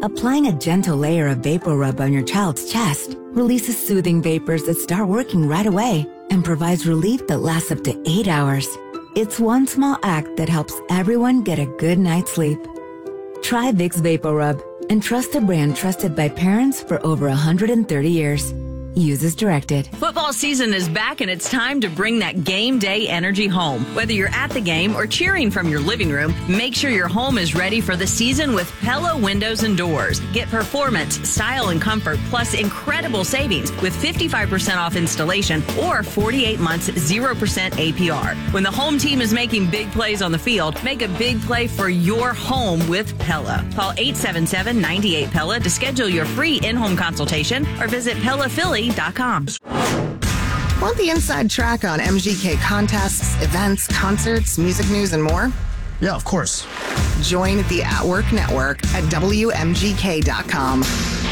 Applying a gentle layer of Vapor Rub on your child's chest releases soothing vapors that start working right away and provides relief that lasts up to 8 hours. It's one small act that helps everyone get a good night's sleep. Try Vicks Vapor Rub and trust a brand trusted by parents for over 130 years. Use as directed. Football season is back and it's time to bring that game day energy home. Whether you're at the game or cheering from your living room, make sure your home is ready for the season with Pella Windows and Doors. Get performance, style, and comfort, plus incredible savings with 55% off installation or 48 months 0% APR. When the home team is making big plays on the field, make a big play for your home with Pella. Call 877-98-PELLA to schedule your free in-home consultation or visit PellaPhilly.com. Want the inside track on MGK contests, events, concerts, music news, and more? Yeah, of course. Join the At Work Network at WMGK.com.